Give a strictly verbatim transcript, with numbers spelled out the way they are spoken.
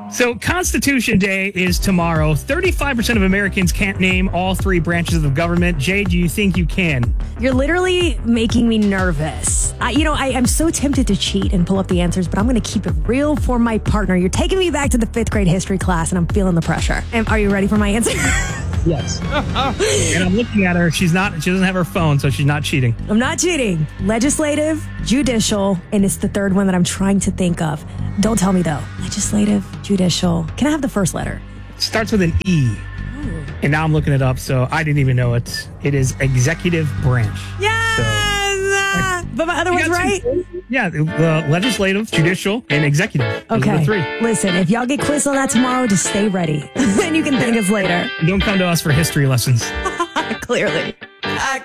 So Constitution Day is tomorrow. thirty-five percent of Americans can't name all three branches of the government. Jay, do you think you can? You're literally making me nervous. I, you know, I, I'm so tempted to cheat and pull up the answers, but I'm going to keep it real for my partner. You're taking me back to the fifth grade history class, and I'm feeling the pressure. And are you ready for my answer? Yes. And I'm looking at her. She's not. She doesn't have her phone, so she's not cheating. I'm not cheating. Legislative, judicial, and it's the third one that I'm trying to think of. Don't tell me, though. Legislative, judicial. Can I have the first letter? It starts with an E. Ooh. And now I'm looking it up, so I didn't even know it. It is executive branch. Yes! So, but my other one's right? Two. Yeah, the legislative, judicial, and executive. Those okay. are the three. Listen, if y'all get quizzed on that tomorrow, just stay ready. And you can thank us later. Don't come to us for history lessons. Clearly. I